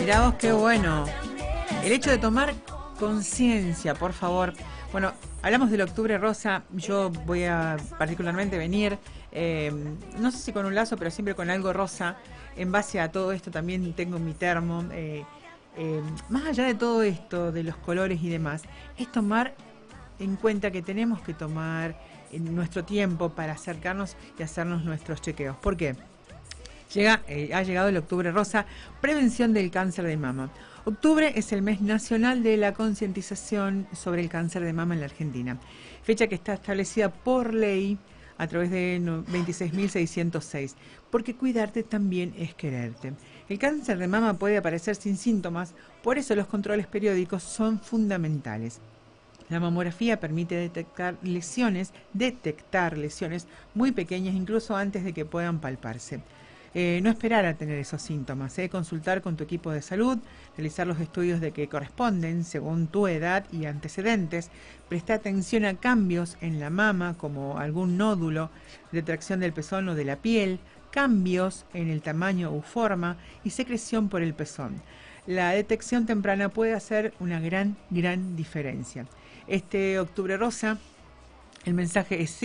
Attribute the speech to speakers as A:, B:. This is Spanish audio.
A: Mirá vos qué bueno. El hecho de tomar conciencia, por favor. Bueno, hablamos del octubre rosa. Yo voy a particularmente venir, no sé si con un lazo, pero siempre con algo rosa. En base a todo esto también tengo mi termo. Más allá de todo esto, de los colores y demás, es tomar en cuenta que tenemos que tomar en nuestro tiempo para acercarnos y hacernos nuestros chequeos. ¿Por qué? Ha llegado el octubre rosa, prevención del cáncer de mama. Octubre es el mes nacional de la concientización sobre el cáncer de mama en la Argentina, fecha que está establecida por ley a través de 26.606, porque cuidarte también es quererte. El cáncer de mama puede aparecer sin síntomas, por eso los controles periódicos son fundamentales. La mamografía permite detectar lesiones muy pequeñas incluso antes de que puedan palparse. No esperar a tener esos síntomas, consultar con tu equipo de salud, realizar los estudios de que corresponden según tu edad y antecedentes, prestar atención a cambios en la mama como algún nódulo, retracción del pezón o de la piel, cambios en el tamaño u forma y secreción por el pezón. La detección temprana puede hacer una gran diferencia. Este octubre rosa, el mensaje es